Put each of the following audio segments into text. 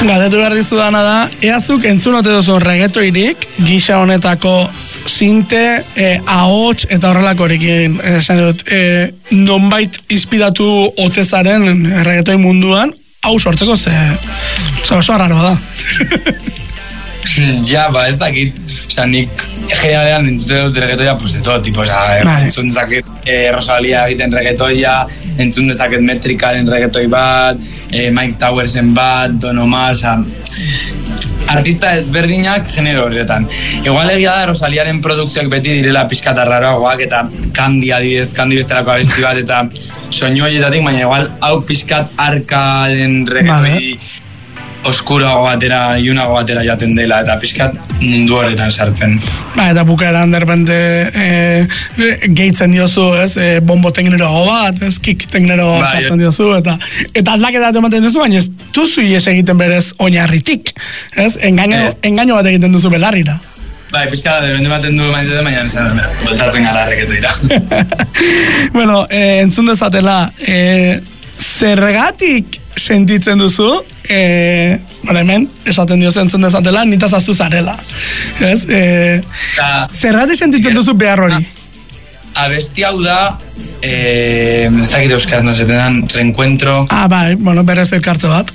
Galdetu behar dizudana da, eazuk entzunote duzu reggaetoirik, gisa honetako sinte, ahots eta horrelakorekin, esan dut, nonbait inspiratu otezaren reggaetoi munduan, hau sortzeko oso arraroa da. Ja, ez dakit, nik generalean entzute dut reggaetoia, pues de todo tipo, entzun dezaket Rosalia egiten reggaetoia, entzun dezaket Metricalen reggaetoi bat, Mike Towersen bat, Don Omar, artista ezberdinak genero horretan. Igual egia da Rosaliaren produkzioak beti direla pixkat arraroagoak eta Kandi bestelako abesti bat eta soinu horietatik, baina igual hau pixkat arkalen reggaetoi oskuroago batera, iunago batera jaten dela, eta pixkat mundu horretan sartzen. Eta bukaeran derbente gehitzen diozu, bombo tekneroago bat, kick tekneroago sartzen diozu, eta aldaketa ematen duzu, baina ez duzu ies egiten berez oinarritik, engaino bat egiten duzu belarrira. Pixka, derbende baten du baina voltatzen gara reggaetoira. Bueno, entzun dezatela, zergatik sentitzen duzu, hemen, esaten diozu entzun dezatela, nitaz aztu zarela. Zergatik sentitzen duzu behar hori? Abesti hau da, ez dakit euskaz nazetenan, reencuentro. Berrez elkartze bat.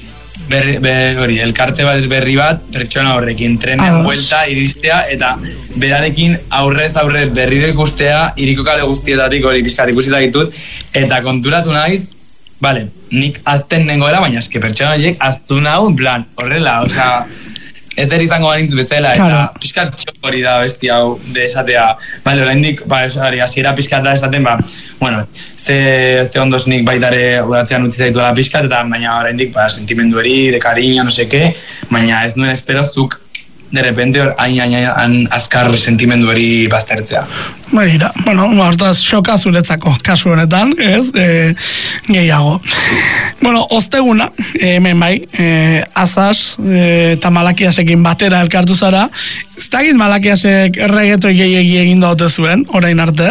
Hori, elkarte bat berri bat, pertsona horrekin, trenen buelta iristea, eta berarekin aurrez berriro ikustea, iriko kale guztietatik hori pixkat ikusi zagitut, eta konturatu naiz, vale, nik azten nengoela, baina eske pertsona horiek aztu nahu, en plan, horrela, ez der izango banintz bezala, eta pixkat txok hori da besti hau de esatea, vale, oraindik, hasiera pixkat da esaten, bueno, ze ondoz nik baitare udatzean utzi zaituela pixkat, eta baina oraindik, sentimendu hori, de cariño, no sé qué, baina ez nuen esperoztuk, de repente hain azkar sentimendu hori baztertzea. Begira, hortaz xoka zuretzako kasu honetan, gehiago. Osteguna, hemen bai, Azaz eta Malakiasekin batera elkartu zara, ez dakit Malakiasek reggaetoi gehiegi egin daute zuen, orain arte?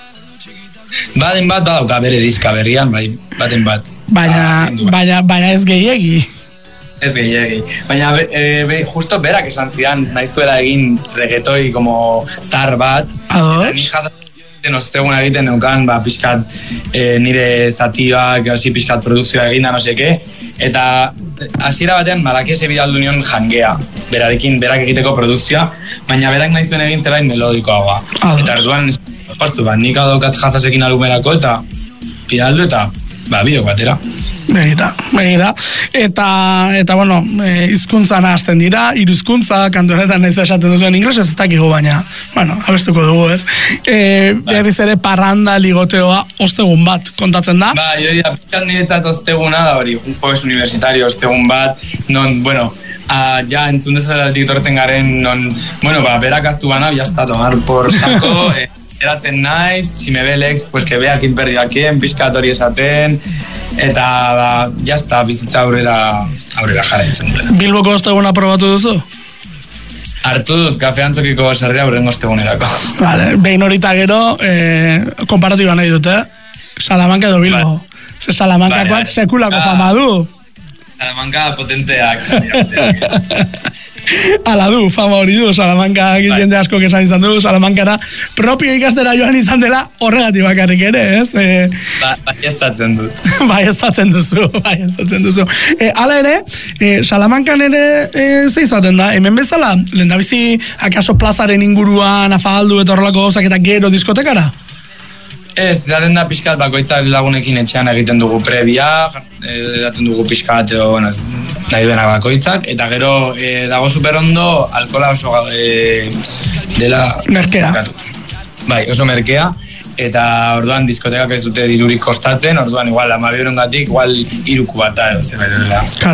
Baten bat badauka bere diska berrian, baten bat. Baina ez gehiegi. Ez gehiagi. Baina justo berak esan zidan nahizuela egin reggaetoi como zar bat. Ados? Eta nik osteguna egiten neukan, pixkat nire zatibak, pixkat produkzioa eginda, no seke. Eta hasiera batean Malakiese bidaldu nion jangea. Berarekin, berak egiteko produkzioa, baina berak nahizuen egin zelain melodikoagoa. Eta arduan, nik adokat Jazasekin alumerako eta bidaldu eta bideo batera. Begira. Eta bueno, hizkuntzan hasten dira, hiruzkuntza, kantu honetan nahiz esaten duzuen inglesez ez dakigu baina, abestuko dugu, ez? Berriz ere parranda ligoteoa ostegun bat kontatzen da? Hori da, pixkat niretzat osteguna da hori, un jueves universitario ostegun bat, non, ja entzun dezalatik tortzen garen, non, berak aztu banau, jazta tomar por saco, eratzen naiz, si me ve Lex, pues que vea quien perdió a quien, pixkat hori esaten, eta jazta bizitza aurrera jarraitzen duela. Bilboko osteguna probatu duzu? Hartu dut, kafe antzokiko sarrera hurrengo ostegunerako. Behin horita gero, komparatiba nahi dute, Salamanca edo Bilbo. Ze Salamancakoak sekulako fama du. Salamanca potenteak. Ala du, fama hori du, Salamanca jende asko esan izan du, Salamancara propio ikastera joan izan dela horregatik bakarrik ere, ez? Baiestatzen dut. Baiestatzen duzu. Hala ere, Salamancan ere ze izaten da, hemen bezala, lehendabizi akaso plazaren inguruan afaldu eta horrelako gauzak eta gero diskotekara? Ez, zaten da pixkat bakoitzak lagunekin etxean egiten dugu prebia, daten dugu pixkat, nahi duena bakoitzak, eta gero dago super ondo, alkola oso dela... Merkea. Oso merkea, eta orduan diskotekak ez dute dirurik kostatzen, orduan igual 12 €gatik, igual 3 bat,